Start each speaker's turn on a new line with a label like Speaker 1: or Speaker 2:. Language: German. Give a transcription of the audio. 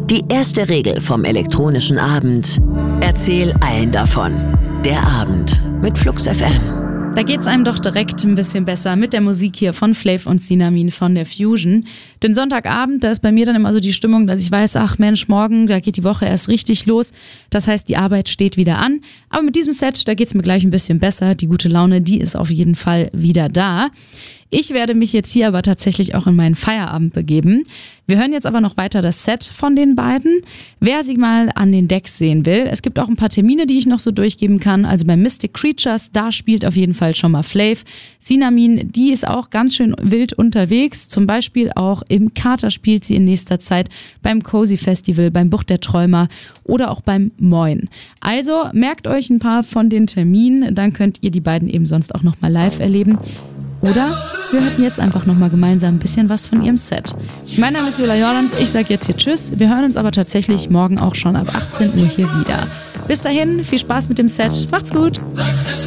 Speaker 1: Die erste Regel vom elektronischen Abend: Erzähl allen davon. Der Abend mit Flux FM.
Speaker 2: Da geht's einem doch direkt ein bisschen besser mit der Musik hier von Flav und Sinamin von der Fusion. Denn Sonntagabend, da ist bei mir dann immer so die Stimmung, dass ich weiß, ach Mensch, morgen, da geht die Woche erst richtig los. Das heißt, die Arbeit steht wieder an. Aber mit diesem Set, da geht's mir gleich ein bisschen besser. Die gute Laune, die ist auf jeden Fall wieder da. Ich werde mich jetzt hier aber tatsächlich auch in meinen Feierabend begeben. Wir hören jetzt aber noch weiter das Set von den beiden. Wer sie mal an den Decks sehen will, es gibt auch ein paar Termine, die ich noch so durchgeben kann. Also bei Mystic Creatures, da spielt auf jeden Fall schon mal Flav. Sinamin, die ist auch ganz schön wild unterwegs. Zum Beispiel auch im Kater spielt sie in nächster Zeit beim Cozy Festival, beim Bucht der Träumer oder auch beim Moin. Also merkt euch ein paar von den Terminen, dann könnt ihr die beiden eben sonst auch noch mal live erleben. Oder wir hörten jetzt einfach nochmal gemeinsam ein bisschen was von ihrem Set. Mein Name ist Viola Jordans, ich sage jetzt hier Tschüss. Wir hören uns aber tatsächlich morgen auch schon ab 18 Uhr hier wieder. Bis dahin, viel Spaß mit dem Set. Macht's gut!